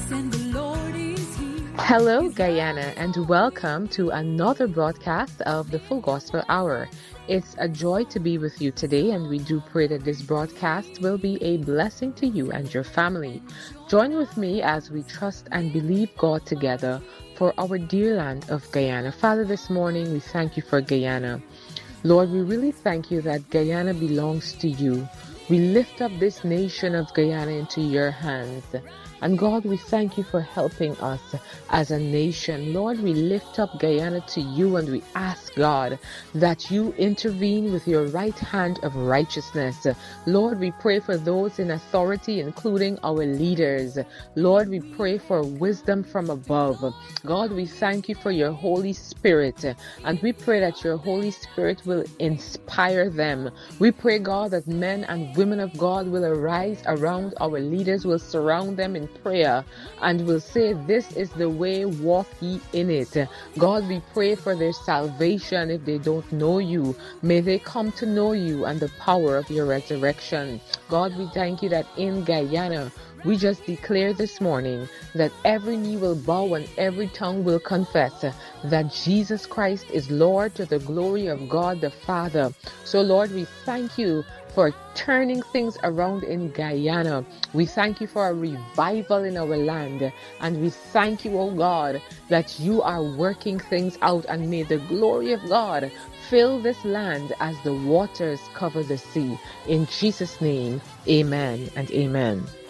Hello, Guyana, and welcome to another broadcast of the Full Gospel Hour. It's a joy to be with you today, and we do pray that this broadcast will be a blessing to you and your family. Join with me as we trust and believe God together for our dear land of Guyana. Father, this morning we thank you for Guyana. Lord, we really thank you that Guyana belongs to you. We lift up this nation of Guyana into your hands. And God, we thank you for helping us as a nation. Lord, we lift up Guyana to you and we ask, God, that you intervene with your right hand of righteousness. Lord, we pray for those in authority, including our leaders. Lord, we pray for wisdom from above. God, we thank you for your Holy Spirit, and we pray that your Holy Spirit will inspire them. We pray, God, that men and women of God will arise around our leaders, will surround them in prayer, and will say, this is the way, walk ye in it. God, we pray for their salvation. If they don't know you, may they come to know you and the power of your resurrection. God, we thank you that in Guyana, we just declare this morning that every knee will bow and every tongue will confess that Jesus Christ is Lord, to the glory of God the Father. So Lord, we thank you for turning things around in Guyana. We thank you for a revival in our land. And we thank you, oh God, that you are working things out, and may the glory of God fill this land as the waters cover the sea. In Jesus' name, amen and amen.